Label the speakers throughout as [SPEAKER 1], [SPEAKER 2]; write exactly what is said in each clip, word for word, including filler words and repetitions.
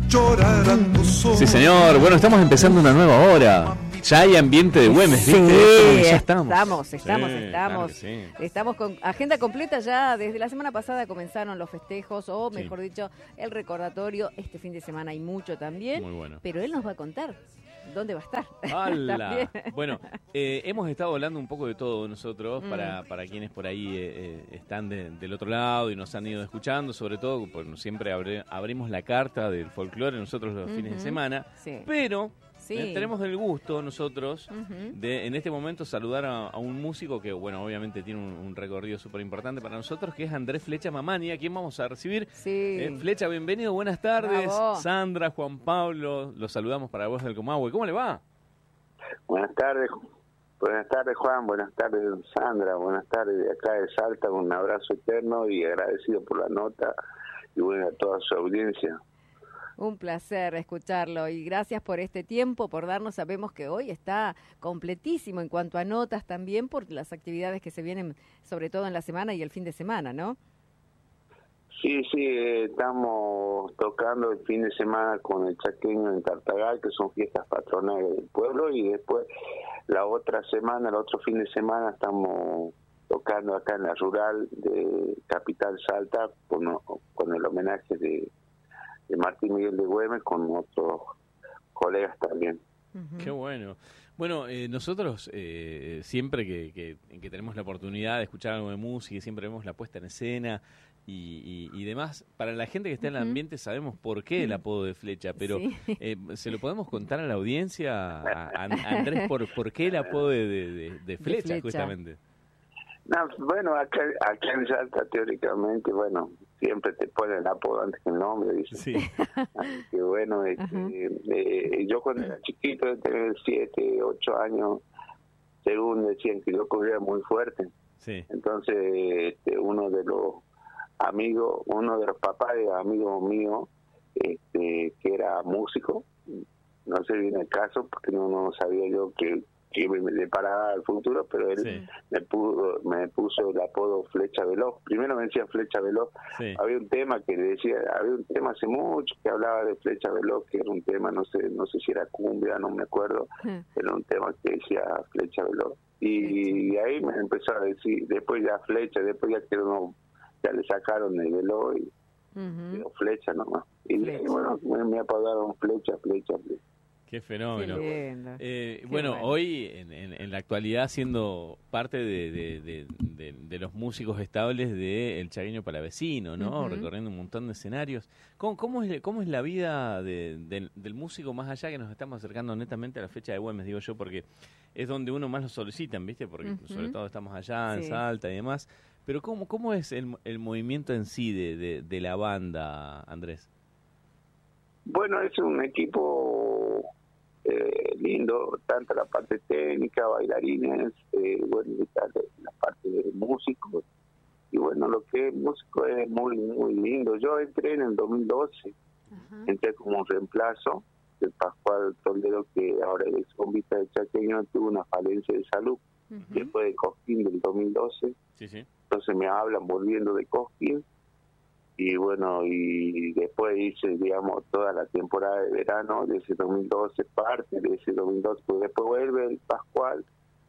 [SPEAKER 1] llorarán tus ojos.
[SPEAKER 2] Sí, señor. Bueno, estamos empezando una nueva hora. Ya hay ambiente de Güemes, ¿viste?
[SPEAKER 3] Sí,
[SPEAKER 2] ya estamos.
[SPEAKER 3] Estamos, estamos,
[SPEAKER 2] Sí,
[SPEAKER 3] estamos.
[SPEAKER 2] claro que sí.
[SPEAKER 3] Estamos con agenda completa ya. Desde la semana pasada comenzaron los festejos, o mejor
[SPEAKER 2] Sí.
[SPEAKER 3] dicho, el recordatorio. Este fin de semana hay mucho también.
[SPEAKER 2] Muy bueno.
[SPEAKER 3] Pero él nos va a contar dónde va a estar.
[SPEAKER 2] ¡Hala!
[SPEAKER 3] También.
[SPEAKER 2] Bueno, eh, hemos estado hablando un poco de todo nosotros,
[SPEAKER 3] Mm.
[SPEAKER 2] para, para quienes por ahí eh, eh, están de- del otro lado y nos han ido escuchando, sobre todo, porque siempre abre- abrimos la carta del folclore nosotros los fines de
[SPEAKER 3] Ujú.
[SPEAKER 2] semana,
[SPEAKER 3] Sí.
[SPEAKER 2] pero
[SPEAKER 3] Sí.
[SPEAKER 2] eh, tenemos el gusto nosotros
[SPEAKER 3] Ujú.
[SPEAKER 2] de en este momento saludar a, a un músico que, bueno, obviamente tiene un, un recorrido súper importante para nosotros, que es Andrés Flecha Mamani, a quien vamos a recibir.
[SPEAKER 3] Sí.
[SPEAKER 2] Eh, Flecha, bienvenido, buenas tardes.
[SPEAKER 3] Bravo.
[SPEAKER 2] Sandra, Juan Pablo, los saludamos para Voz del Comahue. ¿Cómo le va?
[SPEAKER 4] Buenas tardes, buenas tardes Juan, buenas tardes Sandra, buenas tardes de acá de Salta, un abrazo eterno y agradecido por la nota y bueno a toda su audiencia.
[SPEAKER 3] Un placer escucharlo y gracias por este tiempo, por darnos, sabemos que hoy está completísimo en cuanto a notas también por las actividades que se vienen sobre todo en la semana y el fin de semana, ¿no?
[SPEAKER 4] Sí, sí, eh, estamos tocando el fin de semana con el Chaqueño en Tartagal, que son fiestas patronales del pueblo, y después la otra semana, el otro fin de semana estamos tocando acá en la rural de Capital Salta con, con el homenaje de, de Martín Miguel de Güemes con otros colegas también.
[SPEAKER 3] Ujú.
[SPEAKER 2] Qué bueno. Bueno, eh, nosotros eh, siempre que, que, que tenemos la oportunidad de escuchar algo de música y siempre vemos la puesta en escena y, y, y demás, para la gente que está en el
[SPEAKER 3] Ujú.
[SPEAKER 2] ambiente sabemos por qué el apodo de Flecha, pero
[SPEAKER 3] Sí.
[SPEAKER 2] eh, ¿se lo podemos contar a la audiencia, a, a Andrés, por, por qué el apodo de, de, de- de Flecha,
[SPEAKER 3] Flecha.
[SPEAKER 2] justamente?
[SPEAKER 4] No, bueno, acá, acá en Salta teóricamente, bueno, siempre te ponen el apodo antes que el nombre, dice.
[SPEAKER 2] Sí,
[SPEAKER 4] Así que bueno, este,
[SPEAKER 3] Ajá.
[SPEAKER 4] eh, yo cuando era chiquito, de tener siete, ocho años, según decían que yo corría muy fuerte.
[SPEAKER 2] sí.
[SPEAKER 4] Entonces, este, uno de los amigos, uno de los papás de amigos míos, este, que era músico, no sé bien el caso, porque no, no sabía yo que, que me deparaba el futuro, pero él
[SPEAKER 2] Sí.
[SPEAKER 4] me, pudo, me puso el apodo Flecha Veloz. Primero me decía Flecha Veloz.
[SPEAKER 2] Sí.
[SPEAKER 4] Había un tema que decía, había un tema hace mucho que hablaba de Flecha Veloz, que era un tema, no sé, no sé si era cumbia, no me acuerdo, era un tema que decía Flecha Veloz. Y, y ahí me empezó a decir, después ya Flecha, después ya quedó, no, ya le sacaron el veloz y
[SPEAKER 3] Ujú.
[SPEAKER 4] quedó Flecha nomás. Y
[SPEAKER 3] Flecha.
[SPEAKER 4] bueno, me, me apodaron Flecha, Flecha, Flecha.
[SPEAKER 2] Qué
[SPEAKER 3] Qué
[SPEAKER 2] fenómeno.
[SPEAKER 3] lindo.
[SPEAKER 2] Eh,
[SPEAKER 3] Qué
[SPEAKER 2] bueno,
[SPEAKER 3] bueno.
[SPEAKER 2] hoy en, en- en la actualidad siendo parte de, de- de- de- de los músicos estables de El Chaqueño Palavecino, ¿no?
[SPEAKER 3] Ujú.
[SPEAKER 2] Recorriendo un montón de escenarios. ¿Cómo, cómo, es, cómo es la vida de- del- del músico más allá, que nos estamos acercando netamente a la fecha de Güemes, digo yo, porque es donde uno más lo solicitan, ¿viste? Porque
[SPEAKER 3] Ujú.
[SPEAKER 2] sobre todo estamos allá en
[SPEAKER 3] Sí.
[SPEAKER 2] Salta y demás. Pero ¿cómo, cómo es el, el movimiento en sí de, de- de la banda, Andrés?
[SPEAKER 4] Bueno, es un equipo eh, lindo, tanto la parte técnica, bailarines, eh, bueno, y tal, la parte de músicos. Y bueno, lo que es músico es muy, muy lindo. Yo entré en el dos mil doce,
[SPEAKER 3] Ajá.
[SPEAKER 4] entré como un reemplazo de Pascual Toledo, que ahora es bombista de Chaqueño, tuvo una falencia de salud
[SPEAKER 3] Ujú.
[SPEAKER 4] después de Cosquín del dos mil doce.
[SPEAKER 2] Sí, sí.
[SPEAKER 4] Entonces me hablan volviendo de Cosquín. Y bueno, y después hice, digamos, toda la temporada de verano de ese dos mil doce, parte de ese dos mil doce, pues después vuelve el Pascual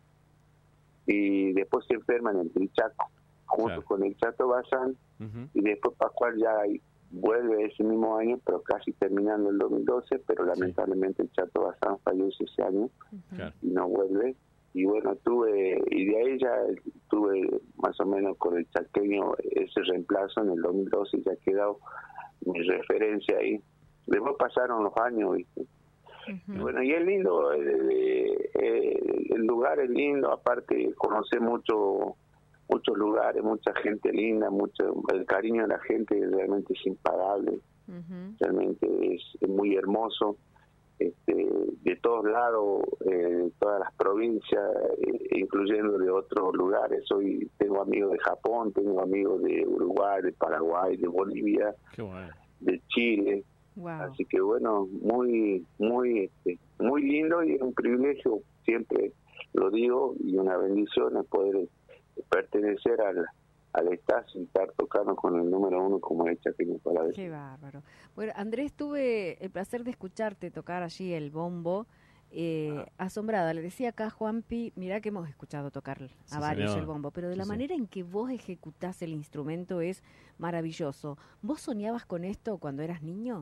[SPEAKER 4] y después se enferma en el Trichaco, junto
[SPEAKER 2] Claro.
[SPEAKER 4] con el Chato Bazán,
[SPEAKER 2] Ujú.
[SPEAKER 4] y después Pascual ya ahí vuelve ese mismo año, pero casi terminando el dos mil doce, pero lamentablemente el Chato Bazán fallece ese año
[SPEAKER 2] Claro.
[SPEAKER 4] y no vuelve. Y bueno, tuve, y de ahí ya tuve más o menos con el Chaqueño ese reemplazo en el dos mil doce, ya ha quedado mi referencia ahí. Después pasaron los años, ¿viste? Y
[SPEAKER 3] Ujú.
[SPEAKER 4] bueno, y es lindo, eh, eh, el lugar es lindo, aparte conocer mucho, muchos lugares, mucha gente linda, mucho, el cariño de la gente realmente es impagable,
[SPEAKER 3] Ujú.
[SPEAKER 4] realmente es, es muy hermoso. Este, de todos lados, eh, todas las provincias, eh, incluyendo de otros lugares. Hoy tengo amigos de Japón, tengo amigos de Uruguay, de Paraguay, de Bolivia,
[SPEAKER 2] Qué bueno.
[SPEAKER 4] de Chile.
[SPEAKER 3] Wow.
[SPEAKER 4] Así que bueno, muy, muy, este, muy lindo y es un privilegio, siempre lo digo, y una bendición es poder pertenecer al, al estar, estar tocando con el número uno como el Chaqueño Palavecino.
[SPEAKER 3] Qué bárbaro. Bueno, Andrés, tuve el placer de escucharte tocar allí el bombo. Eh, asombrada, le decía acá a Juanpi, mirá que hemos escuchado tocar a
[SPEAKER 2] Sí,
[SPEAKER 3] varios
[SPEAKER 2] señor.
[SPEAKER 3] el bombo, pero de la
[SPEAKER 2] Sí, sí.
[SPEAKER 3] manera en que vos ejecutás el instrumento es maravilloso. ¿Vos soñabas con esto cuando eras niño?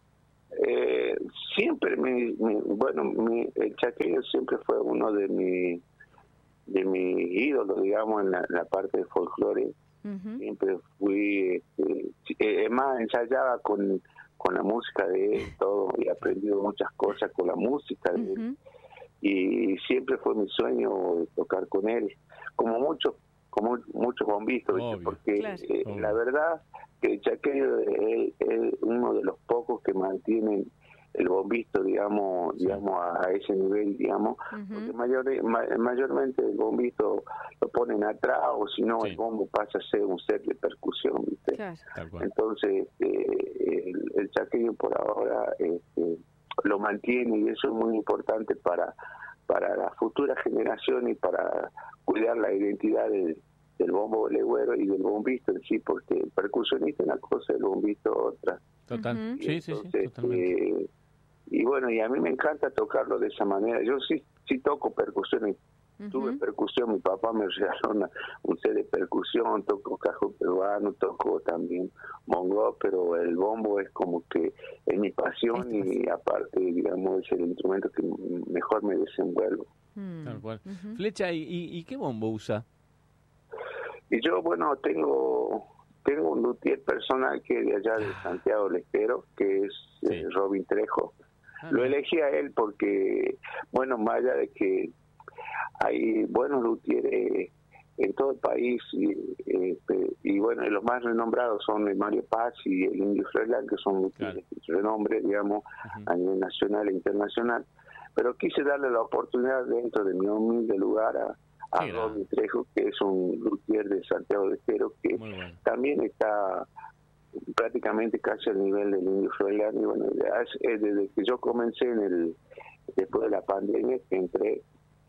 [SPEAKER 4] Eh, siempre, mi, mi- bueno, mi, el chaqueño siempre fue uno de mi de mis ídolos, digamos, en la, la parte de folclore.
[SPEAKER 3] Uh-huh.
[SPEAKER 4] Siempre fui, este, eh, es más, ensayaba con, con la música de él, todo, y he aprendido muchas cosas con la música de él.
[SPEAKER 3] Uh-huh.
[SPEAKER 4] Y siempre fue mi sueño tocar con él, como muchos como muchos bombistas, ¿viste?
[SPEAKER 2] Obvio.
[SPEAKER 4] Porque
[SPEAKER 3] Claro.
[SPEAKER 4] eh,
[SPEAKER 2] Obvio.
[SPEAKER 4] la verdad que el chaqueño es, es uno de los pocos que mantienen el bombisto, digamos,
[SPEAKER 2] Sí.
[SPEAKER 4] digamos a, a ese nivel, digamos, porque
[SPEAKER 3] Uh-huh.
[SPEAKER 4] mayor, ma- mayormente el bombito lo ponen atrás, o si no
[SPEAKER 2] Sí.
[SPEAKER 4] el bombo pasa a ser un set de percusión, ¿viste?
[SPEAKER 3] Claro.
[SPEAKER 2] Tal cual.
[SPEAKER 4] Entonces, eh, el, el chaqueño por ahora este, lo mantiene, y eso es muy importante para, para la futura generación y para cuidar la identidad del, del bombo legüero y del bombista en sí, porque el percusionista es una cosa, el bombista otra.
[SPEAKER 2] Total.
[SPEAKER 3] Ujú.
[SPEAKER 2] Sí, sí, sí,
[SPEAKER 4] Entonces,
[SPEAKER 2] totalmente.
[SPEAKER 4] eh, y bueno, y a mí me encanta tocarlo de esa manera. Yo sí sí toco percusión, y tuve
[SPEAKER 3] Uh-huh.
[SPEAKER 4] percusión, mi papá me regaló una, un set de percusión, toco cajón peruano, toco también mongo, pero el bombo es como que es mi pasión,
[SPEAKER 3] Es tu
[SPEAKER 4] y aparte, digamos, es el instrumento que m- mejor me desenvuelvo.
[SPEAKER 3] Mm.
[SPEAKER 2] Tal cual.
[SPEAKER 3] Ujú.
[SPEAKER 2] Flecha, ¿y, y, y qué bombo usa?
[SPEAKER 4] Y yo, bueno, tengo tengo un luthier personal que es de allá de Santiago del Estero, que es
[SPEAKER 2] Sí.
[SPEAKER 4] eh, Robin Trejo.
[SPEAKER 2] Ah,
[SPEAKER 4] Lo
[SPEAKER 2] mira.
[SPEAKER 4] elegí a él porque, bueno, más allá de que hay buenos luthieres en todo el país, y, este, y bueno, y los más renombrados son el Mario Paz y el Indio Froilán, que son luthieres de renombre, digamos,
[SPEAKER 2] Ujú.
[SPEAKER 4] a nivel nacional e internacional. Pero quise darle la oportunidad dentro de mi humilde lugar a, a
[SPEAKER 2] Qué grande.
[SPEAKER 4] Robin Trejo, que es un luthier de Santiago del Estero, que
[SPEAKER 2] Muy bueno.
[SPEAKER 4] también está prácticamente casi al nivel del Indio Froilán. Y bueno, ya es- es desde que yo comencé en el después de la pandemia que entré,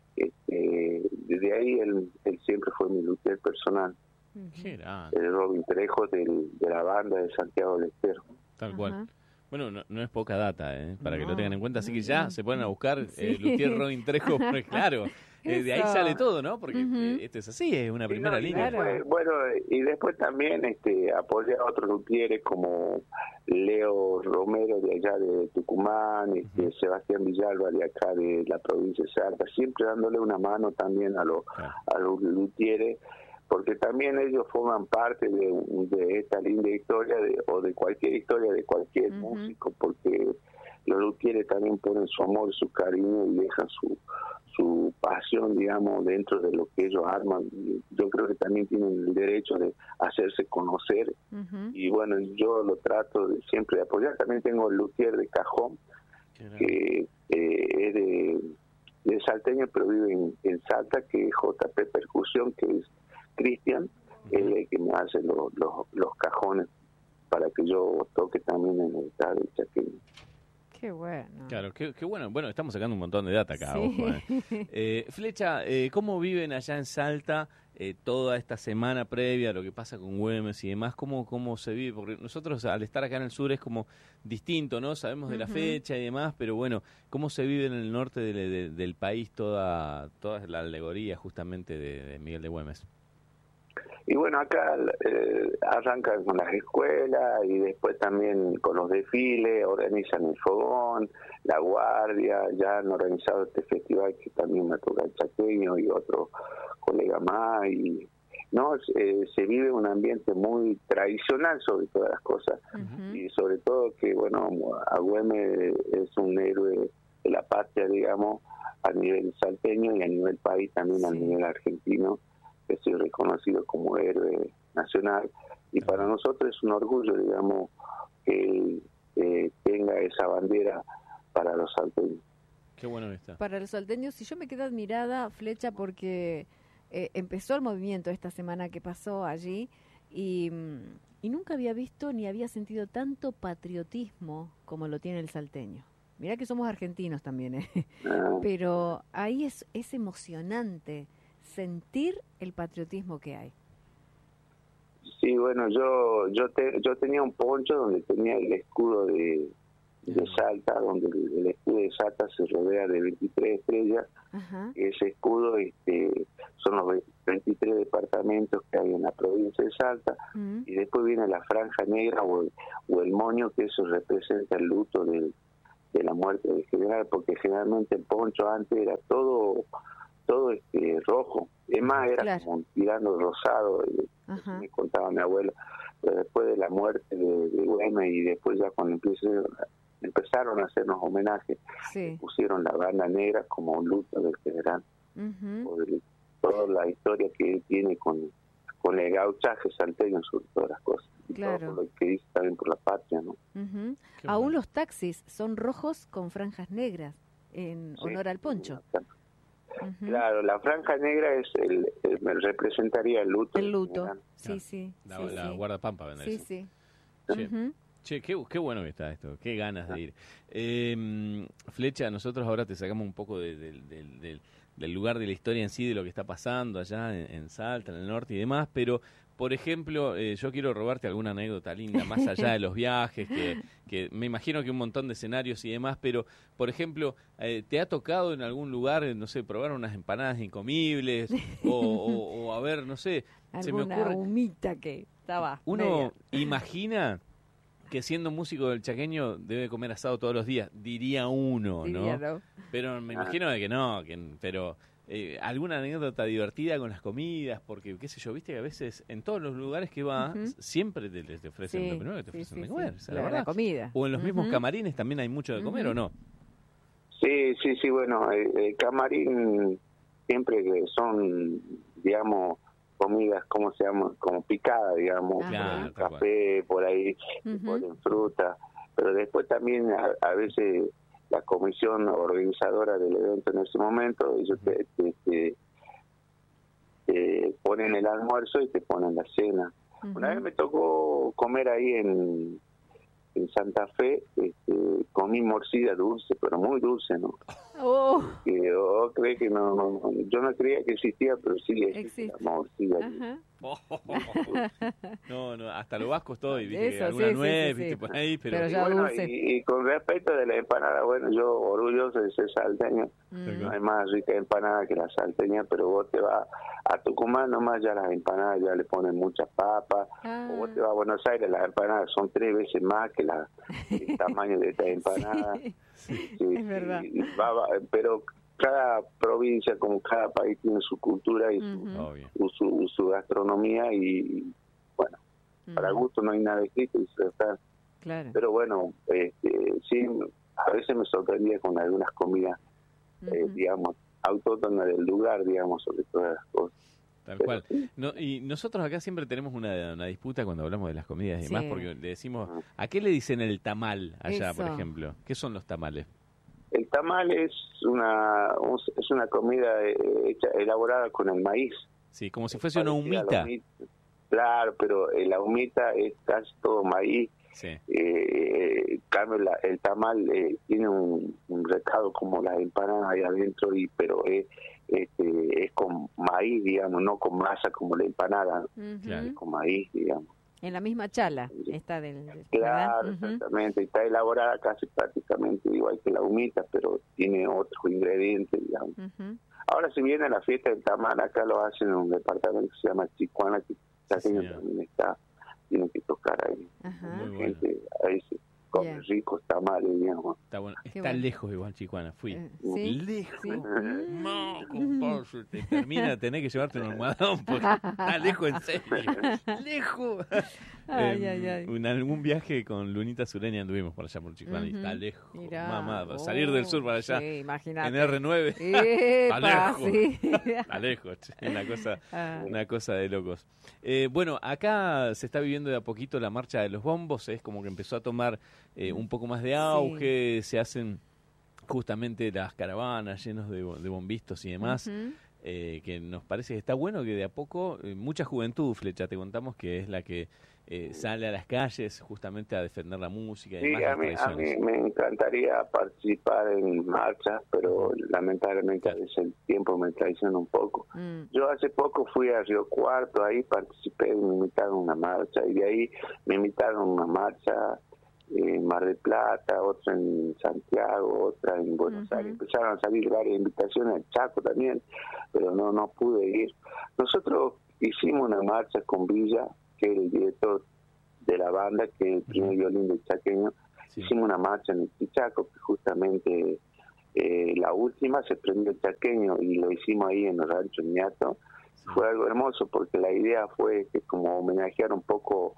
[SPEAKER 4] este, desde ahí él, él siempre fue mi luthier personal,
[SPEAKER 2] Qué grande.
[SPEAKER 4] el Robin Trejo del, de la banda de Santiago del Estero.
[SPEAKER 2] Tal
[SPEAKER 3] Ajá.
[SPEAKER 2] cual. Bueno, no, no es poca data, ¿eh? Para que lo
[SPEAKER 3] No,
[SPEAKER 2] tengan en cuenta. Así que
[SPEAKER 3] no,
[SPEAKER 2] ya
[SPEAKER 3] no.
[SPEAKER 2] se ponen a buscar
[SPEAKER 3] Sí.
[SPEAKER 2] eh, Luthier Robin Trejo, porque claro, eh, de ahí
[SPEAKER 3] Eso.
[SPEAKER 2] sale todo, ¿no? Porque
[SPEAKER 3] Ujú.
[SPEAKER 2] eh, esto es así, es una
[SPEAKER 4] Y
[SPEAKER 2] primera
[SPEAKER 4] no, y
[SPEAKER 2] línea.
[SPEAKER 3] Claro.
[SPEAKER 4] después, bueno, y después también este, apoyé a otros luthieres como Leo Romero de allá de Tucumán, este,
[SPEAKER 2] Ujú.
[SPEAKER 4] Sebastián Villalba de acá de la provincia de Salta, siempre dándole una mano también a los
[SPEAKER 2] Claro.
[SPEAKER 4] a los luthieres, porque también ellos forman parte de, de esta linda historia de, o de cualquier historia de cualquier
[SPEAKER 3] Ujú.
[SPEAKER 4] músico, porque los luthieres también ponen su amor, su cariño y dejan su su pasión, digamos, dentro de lo que ellos arman. Y yo creo que también tienen el derecho de hacerse conocer,
[SPEAKER 3] Ujú.
[SPEAKER 4] y bueno, yo lo trato de siempre de apoyar. También tengo el luthier de Cajón,
[SPEAKER 2] Qué grande.
[SPEAKER 4] que eh, es de, de salteño, pero vive en, en Salta, que es J P Percusión, que es Cristian, él es el que me hace los, los, los cajones para que yo toque también en el estadio chaqueño.
[SPEAKER 3] Qué bueno.
[SPEAKER 2] Claro, qué, qué bueno. Bueno, estamos sacando un montón de data acá,
[SPEAKER 3] Sí.
[SPEAKER 2] ojo. Eh. Eh, Flecha, eh, ¿cómo viven allá en Salta eh, toda esta semana previa a lo que pasa con Güemes y demás? ¿Cómo, ¿Cómo se vive? Porque nosotros al estar acá en el sur es como distinto, ¿no? Sabemos de la
[SPEAKER 3] Ujú.
[SPEAKER 2] fecha y demás, pero bueno, ¿cómo se vive en el norte de- de- del país toda, toda la alegoría justamente de, de Miguel de Güemes?
[SPEAKER 4] Y bueno, acá eh, arrancan con las escuelas y después también con los desfiles, organizan el fogón, la guardia, ya han organizado este festival que también me toca el chaqueño y otro colega más. Y no, eh, se vive un ambiente muy tradicional sobre todas las cosas.
[SPEAKER 3] Ujú.
[SPEAKER 4] Y sobre todo que, bueno, Agüeme es un héroe de la patria, digamos, a nivel salteño y a nivel país también, a
[SPEAKER 3] Sí.
[SPEAKER 4] nivel argentino, que soy reconocido como héroe nacional, y para nosotros es un orgullo, digamos, que él eh, tenga esa bandera para los salteños.
[SPEAKER 2] Qué bueno que está.
[SPEAKER 3] Para los salteños, si yo me quedo admirada, Flecha, porque eh, empezó el movimiento esta semana que pasó allí y, mm, y nunca había visto ni había sentido tanto patriotismo como lo tiene el salteño. Mirá que somos argentinos también, ¿eh?
[SPEAKER 4] Ah,
[SPEAKER 3] Pero ahí es, es emocionante sentir el patriotismo que hay.
[SPEAKER 4] Sí, bueno, yo yo te, yo tenía un poncho donde tenía el escudo de, de Salta, donde el, el escudo de Salta se rodea de veintitrés estrellas.
[SPEAKER 3] Ajá.
[SPEAKER 4] Ese escudo este, son los veintitrés departamentos que hay en la provincia de Salta,
[SPEAKER 3] Mm.
[SPEAKER 4] y después viene la franja negra o el, o el moño, que eso representa el luto del, de la muerte del general, porque generalmente el poncho antes era todo todo este rojo, es más, era
[SPEAKER 3] Claro.
[SPEAKER 4] como tirando rosado,
[SPEAKER 3] Ajá.
[SPEAKER 4] me contaba mi abuelo, pero después de la muerte de, de Güemes y después ya cuando empezaron, empezaron a hacernos homenajes,
[SPEAKER 3] Sí.
[SPEAKER 4] pusieron la banda negra como un luto del general,
[SPEAKER 3] Ujú.
[SPEAKER 4] por el- toda la historia que él tiene con, con el gauchaje salteño sobre todas las cosas, y
[SPEAKER 3] Claro.
[SPEAKER 4] todo por lo que dice también por la patria, ¿no?
[SPEAKER 3] Ujú.
[SPEAKER 2] Qué
[SPEAKER 3] Aún
[SPEAKER 2] bueno.
[SPEAKER 3] los taxis son rojos con franjas negras en
[SPEAKER 4] Sí.
[SPEAKER 3] honor al poncho. Ujú.
[SPEAKER 4] Claro, la franja negra es el, el- me representaría el luto.
[SPEAKER 3] El
[SPEAKER 4] del
[SPEAKER 3] luto.
[SPEAKER 4] general.
[SPEAKER 3] Sí,
[SPEAKER 2] Ah,
[SPEAKER 3] sí.
[SPEAKER 2] La,
[SPEAKER 3] sí,
[SPEAKER 2] la
[SPEAKER 3] sí.
[SPEAKER 2] guardapampa vendría
[SPEAKER 3] Sí,
[SPEAKER 2] a ser.
[SPEAKER 3] sí.
[SPEAKER 2] Che,
[SPEAKER 3] Ujú.
[SPEAKER 2] che, qué, qué bueno que está esto, qué ganas de ir. Eh, Flecha, nosotros ahora te sacamos un poco de- del- del- del- del lugar de la historia en sí, de lo que está pasando allá en, en Salta, en el norte y demás, pero, por ejemplo, eh, yo quiero robarte alguna anécdota linda, más allá de los viajes, que, que me imagino que un montón de escenarios y demás, pero, por ejemplo, eh, ¿te ha tocado en algún lugar, eh, no sé, probar unas empanadas incomibles? O, o, o a ver, no sé, se me
[SPEAKER 3] Alguna
[SPEAKER 2] ocurre...
[SPEAKER 3] humita que estaba.
[SPEAKER 2] Uno
[SPEAKER 3] media.
[SPEAKER 2] imagina que siendo músico del chaqueño debe comer asado todos los días, diría uno,
[SPEAKER 3] Diría,
[SPEAKER 2] ¿no?
[SPEAKER 3] ¿no?
[SPEAKER 2] Pero me
[SPEAKER 4] Ah.
[SPEAKER 2] imagino de que no, que, pero eh, alguna anécdota divertida con las comidas, porque qué sé yo, viste que a veces en todos los lugares que vas
[SPEAKER 3] Ujú.
[SPEAKER 2] siempre te, te ofrecen,
[SPEAKER 3] Sí,
[SPEAKER 2] lo primero que te
[SPEAKER 3] sí,
[SPEAKER 2] ofrecen
[SPEAKER 3] sí,
[SPEAKER 2] de
[SPEAKER 3] sí.
[SPEAKER 2] comer, o sea,
[SPEAKER 3] La,
[SPEAKER 2] la
[SPEAKER 3] la
[SPEAKER 2] verdad.
[SPEAKER 3] comida.
[SPEAKER 2] O en los mismos
[SPEAKER 3] Ujú.
[SPEAKER 2] camarines también hay mucho de comer,
[SPEAKER 3] Ujú.
[SPEAKER 2] ¿o no?
[SPEAKER 4] Sí, sí, sí, bueno, el, el camarín siempre que son, digamos, comidas, ¿cómo se llama? Como picada, digamos,
[SPEAKER 3] Ajá.
[SPEAKER 2] Claro,
[SPEAKER 4] por
[SPEAKER 2] tal
[SPEAKER 4] café, por ahí,
[SPEAKER 3] Ujú.
[SPEAKER 4] ponen fruta, pero después también a, a veces la comisión organizadora del evento en ese momento, ellos te, te, te- te ponen el almuerzo y te ponen la cena. Una vez
[SPEAKER 3] Ujú.
[SPEAKER 4] me tocó comer ahí en, en Santa Fe, este, comí morcilla dulce, pero muy dulce, ¿no?
[SPEAKER 3] Oh,
[SPEAKER 4] Que yo creí que no, no, no, yo no creía que existía, pero sí existe,
[SPEAKER 3] Existe.
[SPEAKER 4] la morcilla.
[SPEAKER 3] ajá.
[SPEAKER 2] No, no, hasta lo vasco estoy, viste, que
[SPEAKER 3] Eso,
[SPEAKER 2] alguna
[SPEAKER 3] sí, sí,
[SPEAKER 2] nuez,
[SPEAKER 3] sí, sí.
[SPEAKER 2] viste, por ahí, pero...
[SPEAKER 3] Pero
[SPEAKER 4] Y
[SPEAKER 3] ya
[SPEAKER 4] bueno,
[SPEAKER 3] dulce.
[SPEAKER 4] y, y con respecto de la empanada, bueno, yo orgulloso de ser salteño,
[SPEAKER 3] Mm.
[SPEAKER 4] no hay más rica empanada que la salteña, pero vos te vas a Tucumán nomás, ya las empanadas ya le ponen muchas papas,
[SPEAKER 3] Ah.
[SPEAKER 4] o vos te vas a Buenos Aires, las empanadas son tres veces más que la, el tamaño de esta empanada.
[SPEAKER 3] Sí,
[SPEAKER 4] Sí,
[SPEAKER 3] es verdad.
[SPEAKER 4] y va- va- pero cada provincia, como cada país, tiene su cultura y su,
[SPEAKER 3] Ujú.
[SPEAKER 2] Obvio.
[SPEAKER 4] su, su- su gastronomía, y bueno, para
[SPEAKER 3] Ujú.
[SPEAKER 4] gusto no hay nada escrito, y se está-
[SPEAKER 3] Claro.
[SPEAKER 4] pero bueno, este, sí, a veces me sorprendía con algunas comidas, eh,
[SPEAKER 3] Ujú.
[SPEAKER 4] digamos, autóctonas del lugar, digamos, sobre todas las cosas.
[SPEAKER 2] Tal
[SPEAKER 4] Pero
[SPEAKER 2] cual.
[SPEAKER 4] sí,
[SPEAKER 2] No, y nosotros acá siempre tenemos una, una disputa cuando hablamos de las comidas y demás,
[SPEAKER 3] Sí.
[SPEAKER 2] porque le decimos,
[SPEAKER 4] Ah.
[SPEAKER 2] ¿a qué le dicen el tamal allá, por
[SPEAKER 3] Eso.
[SPEAKER 2] ejemplo? ¿Qué son los tamales?
[SPEAKER 4] el tamal es una un- es una comida eh, hecha, elaborada con el maíz.
[SPEAKER 2] Sí, como si fuese una
[SPEAKER 4] parecida a la
[SPEAKER 2] humita.
[SPEAKER 4] humita. Claro, pero eh, la humita es casi todo maíz.
[SPEAKER 2] Sí,
[SPEAKER 4] Eh, en cambio, la- el tamal eh, tiene un, un recado como las empanadas ahí adentro, y pero es, este, es con maíz, digamos, no con masa como la empanada,
[SPEAKER 3] Ujú.
[SPEAKER 2] Claro.
[SPEAKER 4] es con maíz, digamos.
[SPEAKER 3] En la misma chala está del, del-
[SPEAKER 4] Claro,
[SPEAKER 3] ¿verdad? Ujú.
[SPEAKER 4] exactamente. Está elaborada casi prácticamente igual que la humita, pero tiene otros ingredientes, digamos.
[SPEAKER 3] Ujú.
[SPEAKER 4] Ahora, si viene la fiesta del tamal, acá lo hacen en un departamento que se llama Chicuana, que Chaqueño
[SPEAKER 2] señor.
[SPEAKER 4] también está, tiene que tocar ahí.
[SPEAKER 3] Ajá.
[SPEAKER 2] Muy bueno.
[SPEAKER 4] Gente, ahí se come
[SPEAKER 3] Bien.
[SPEAKER 4] ricos tamales, digamos.
[SPEAKER 2] Está bueno.
[SPEAKER 3] Qué
[SPEAKER 2] Está
[SPEAKER 3] bueno.
[SPEAKER 2] lejos igual, Chicuana, fui.
[SPEAKER 3] Eh, sí,
[SPEAKER 2] Lejos.
[SPEAKER 3] sí.
[SPEAKER 2] No, compadre, te termina de tener que llevarte un almohadón porque está lejos en serio. Lejos.
[SPEAKER 3] Ay,
[SPEAKER 2] Em,
[SPEAKER 3] ay, ay.
[SPEAKER 2] En algún viaje con Lunita Sureña anduvimos por allá por Chicuana y
[SPEAKER 3] Ujú.
[SPEAKER 2] está lejos.
[SPEAKER 3] Mirá.
[SPEAKER 2] Mamá,
[SPEAKER 3] Oh,
[SPEAKER 2] salir del sur para allá
[SPEAKER 3] Sí, imagínate.
[SPEAKER 2] en R nueve.
[SPEAKER 3] Epa,
[SPEAKER 2] lejos.
[SPEAKER 3] sí.
[SPEAKER 2] Está lejos, che, una cosa,
[SPEAKER 3] Ah,
[SPEAKER 2] una cosa de locos. Eh, bueno, acá se está viviendo de a poquito la marcha de los bombos, es como que empezó a tomar eh, un poco más de auge, se hacen justamente las caravanas llenos de, bo- de bombistos y demás,
[SPEAKER 3] ujú.
[SPEAKER 2] eh, que nos parece que está bueno que de a poco, eh, mucha juventud, Flecha, te contamos que es la que eh, sale a las calles justamente a defender la música y
[SPEAKER 4] Sí,
[SPEAKER 2] demás,
[SPEAKER 4] a mí,
[SPEAKER 2] las
[SPEAKER 4] a mí
[SPEAKER 2] tradiciones.
[SPEAKER 4] me encantaría participar en marchas, pero lamentablemente a veces el tiempo me traiciona un poco.
[SPEAKER 3] Mm.
[SPEAKER 4] Yo hace poco fui a Río Cuarto, ahí participé y me invitaron a una marcha, y de ahí me invitaron a una marcha en Mar del Plata, otra en Santiago, otra en Buenos
[SPEAKER 3] Uh-huh.
[SPEAKER 4] Aires. Empezaron a salir varias invitaciones al Chaco también, pero no no pude ir. Nosotros hicimos una marcha con Villa, que es el director de la banda, que es el primer violín del chaqueño. Sí. Hicimos una marcha en el Chaco, que justamente eh, la última se prendió el chaqueño y lo hicimos ahí en el rancho Ñato. Sí. Fue algo hermoso porque la idea fue que como homenajear un poco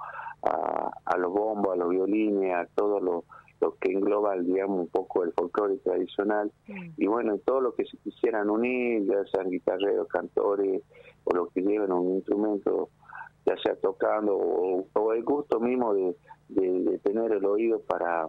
[SPEAKER 4] a, a los bombos, a los violines, a todo lo, lo que engloba, digamos, un poco el folclore tradicional. Mm. Y bueno, todo lo que se quisieran unir, ya sean guitarreros, cantores, o los que lleven un instrumento, ya sea tocando, o, o el gusto mismo de, de, de tener el oído para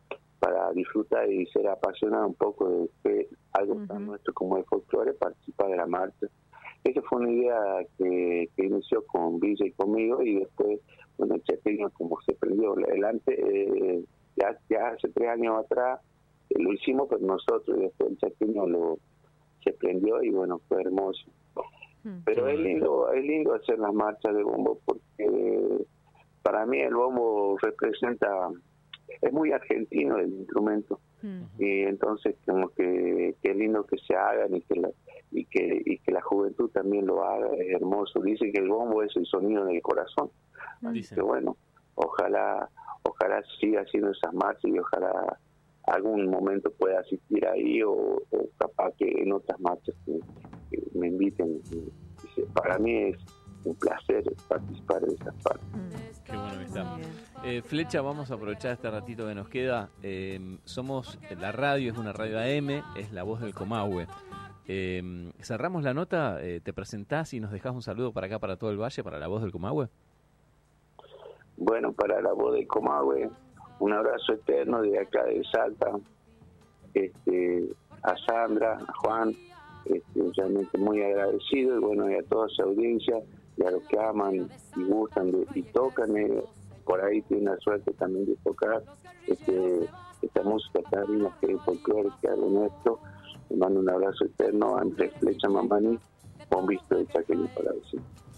[SPEAKER 4] para disfrutar y ser apasionado un poco de, de algo uh-huh. tan nuestro como el folclore, participar de la marcha. Esa fue una idea que, que inició con Villa y conmigo, y después, bueno, el chaqueño como se prendió adelante, eh, ya, ya hace tres años atrás eh, lo hicimos pero nosotros, y después el chaqueño lo se prendió y bueno, fue hermoso. Uh-huh. Pero es lindo, es lindo hacer las marchas de bombo, porque para mí el bombo representa, es muy argentino el instrumento, uh-huh. y entonces como que, que es lindo que se hagan y que la y que y que la juventud también lo haga, es hermoso. Dicen que el bombo es el sonido del corazón, así uh-huh. que bueno, ojalá ojalá siga haciendo esas marchas y ojalá algún momento pueda asistir ahí, o, o capaz que en otras marchas que, que me inviten. Para mí es un placer participar de esas partes.
[SPEAKER 2] Mm, qué bueno que está. Eh, Flecha, vamos a aprovechar este ratito que nos queda. Eh, somos, la radio es una radio A M, es La Voz del Comahue. Eh, cerramos la nota, eh, te presentás y nos dejás un saludo para acá, para todo el valle, para La Voz del Comahue.
[SPEAKER 4] Bueno, para La Voz del Comahue, un abrazo eterno de acá de Salta, este, a Sandra, a Juan, este, realmente muy agradecido, y bueno, y a toda su audiencia, y a los que aman y gustan de, y tocan, eh, por ahí tienen la suerte también de tocar este, esta música tan linda que es folclore, que es algo nuestro. Le mando un abrazo eterno a Andrés Flecha Mamani, con visto de chaqueño para decir.